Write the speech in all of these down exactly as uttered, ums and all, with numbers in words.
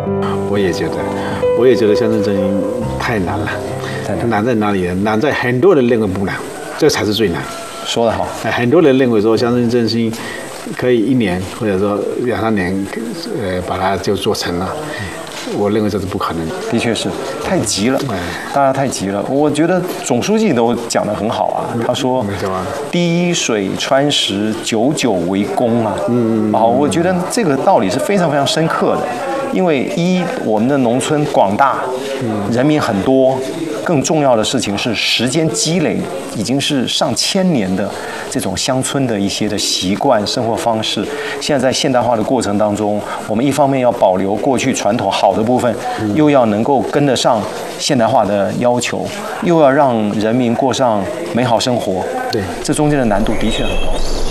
我也觉得，我也觉得乡村振兴太难了。难在哪里呢？难在很多人认为不难，这才是最难。 说得好， 很多人认为说乡村振兴可以一年或者说两三年，呃，把它就做成了。我认为这是不可能的。 的确是太急了，大家太急了。我觉得总书记都讲得很好啊，他说“滴水穿石，久久为功”啊。嗯嗯。啊，我觉得这个道理是非常非常深刻的，因为一我们的农村广大，人民很多。更重要的事情是，时间积累已经是上千年的这种乡村的一些的习惯、生活方式。现在在现代化的过程当中，我们一方面要保留过去传统好的部分，又要能够跟得上现代化的要求，又要让人民过上美好生活。 对， 这中间的难度的确很高。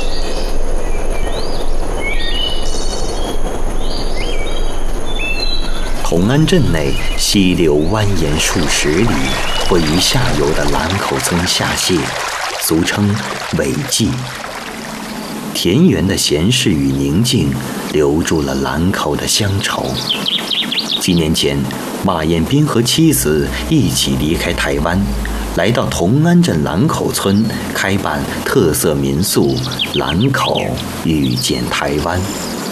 同安镇内溪流蜿蜒数十里，位于下游的兰口村下泻，俗称尾季。田园的闲适与宁静，留住了兰口的乡愁。几年前，马彦斌和妻子一起离开台湾，来到同安镇兰口村开办特色民宿“兰口遇见台湾”。